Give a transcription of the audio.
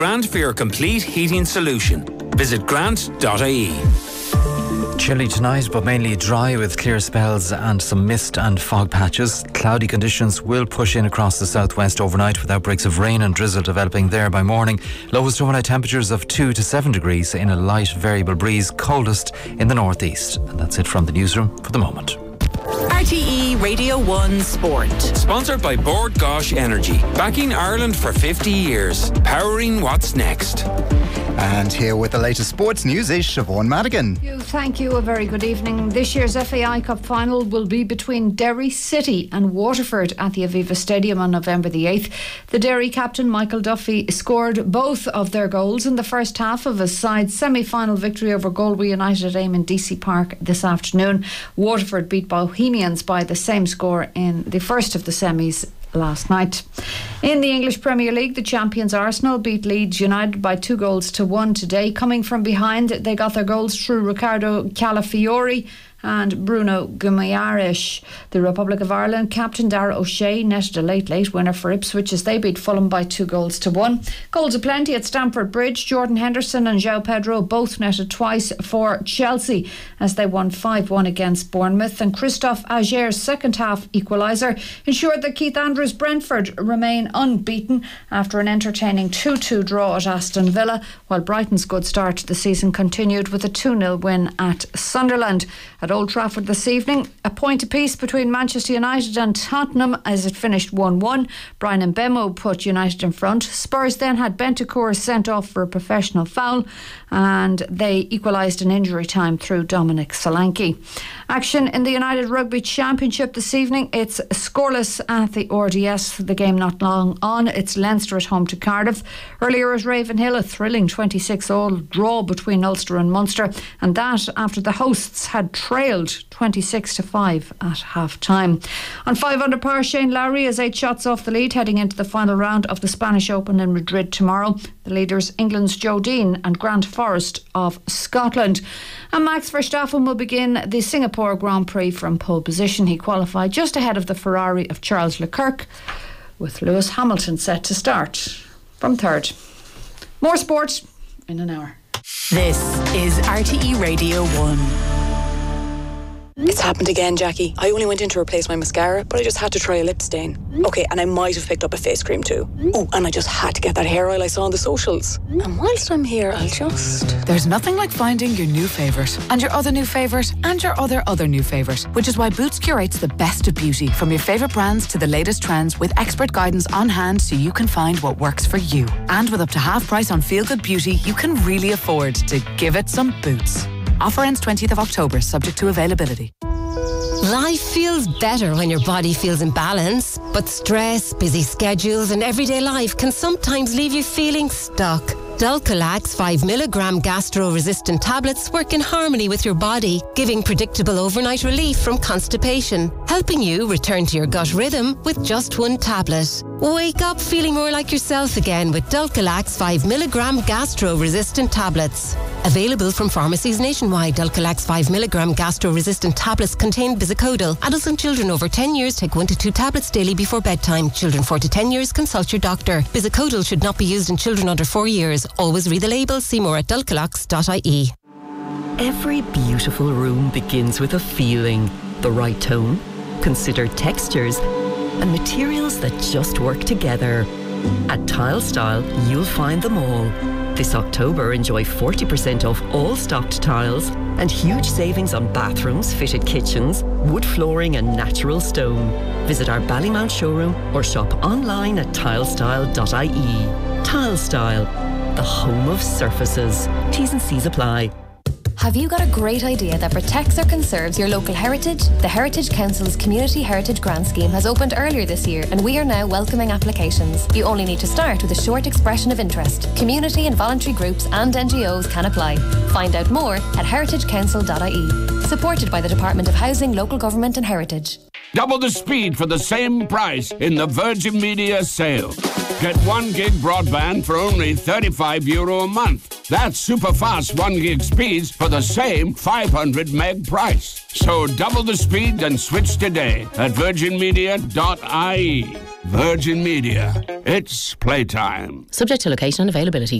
Grant for your complete heating solution. Visit grant.ie. Chilly tonight, but mainly dry with clear spells and some mist and fog patches. Cloudy conditions will push in across the southwest overnight with outbreaks of rain and drizzle developing there by morning. Lowest overnight temperatures of 2 to 7 degrees in a light variable breeze, coldest in the northeast. And that's it from the newsroom for the moment. RTE Radio 1 Sport. Sponsored by Bord Gáis Energy. Backing Ireland for 50 years. Powering what's next. And here with the latest sports news is Siobhan Madigan. Thank you. A very good evening. This year's FAI Cup final will be between Derry City and Waterford at the Aviva Stadium on November the 8th. The Derry captain Michael Duffy scored both of their goals in the first half of his side's semi-final victory over Galway United at Eamon DC Park this afternoon. Waterford beat Bohemians by the same score in the first of the semis last night. In the English Premier League, the champions Arsenal beat Leeds United by 2-1 today. Coming from behind, they got their goals through Riccardo Calafiori and Bruno Guimaraes. The Republic of Ireland captain Dara O'Shea netted a late winner for Ipswich as they beat Fulham by 2-1. Goals aplenty at Stamford Bridge. Jordan Henderson and João Pedro both netted twice for Chelsea as they won 5-1 against Bournemouth, and Christophe Ager's second half equaliser ensured that Keith Andrews' Brentford remain unbeaten after an entertaining 2-2 draw at Aston Villa, while Brighton's good start to the season continued with a 2-0 win at Sunderland. At Old Trafford this evening, a point apiece between Manchester United and Tottenham as it finished 1-1. Brian Mbeumo put United in front. Spurs then had Bentancur sent off for a professional foul, and they equalised in injury time through Dominic Solanke. Action in the United Rugby Championship this evening. It's scoreless at the RDS. The game not long on. It's Leinster at home to Cardiff. Earlier at Ravenhill, a thrilling 26-all draw between Ulster and Munster, and that after the hosts had trailed 26-5 at half-time. On 5 under par, Shane Lowry is 8 shots off the lead heading into the final round of the Spanish Open in Madrid tomorrow. The leaders England's Joe Dean and Grant Forrest of Scotland. And Max Verstappen will begin the Singapore Grand Prix from pole position. He qualified just ahead of the Ferrari of Charles Leclerc, with Lewis Hamilton set to start from third. More sport in an hour. This is RTE Radio 1. It's happened again, Jackie. I only went in to replace my mascara, but I just had to try a lip stain. Okay, and I might have picked up a face cream too. Oh, and I just had to get that hair oil I saw on the socials. And whilst I'm here, I'll just... There's nothing like finding your new favourite, and your other new favourite, and your other new favourite, which is why Boots curates the best of beauty, from your favourite brands to the latest trends, with expert guidance on hand so you can find what works for you. And with up to half price on feel-good beauty, you can really afford to give it some Boots. Offer ends 20th of October, subject to availability. Life feels better when your body feels in balance, but stress, busy schedules and everyday life can sometimes leave you feeling stuck. Dulcolax 5mg gastro-resistant tablets work in harmony with your body, giving predictable overnight relief from constipation, helping you return to your gut rhythm with just one tablet. Wake up feeling more like yourself again with Dulcolax 5mg gastro-resistant tablets. Available from pharmacies nationwide, Dulcolax 5mg gastro-resistant tablets contain bisacodyl. Adults and children over 10 years take 1 to 2 tablets daily before bedtime. Children 4 to 10 years consult your doctor. Bisacodyl should not be used in children under 4 years. Always read the label. See more at dulcolax.ie. Every beautiful room begins with a feeling, the right tone, considered textures, and materials that just work together. At Tile Style, you'll find them all. This October, enjoy 40% off all stocked tiles and huge savings on bathrooms, fitted kitchens, wood flooring and natural stone. Visit our Ballymount showroom or shop online at tilestyle.ie. Tile Style, the home of surfaces. T's and C's apply. Have you got a great idea that protects or conserves your local heritage? The Heritage Council's Community Heritage Grant Scheme has opened earlier this year, and we are now welcoming applications. You only need to start with a short expression of interest. Community and voluntary groups and NGOs can apply. Find out more at heritagecouncil.ie. Supported by the Department of Housing, Local Government and Heritage. Double the speed for the same price in the Virgin Media sale. Get 1 gig broadband for only €35 a month. That's super fast 1 gig speeds for the same 500 meg price. So double the speed and switch today at virginmedia.ie. Virgin Media. It's playtime. Subject to location and availability.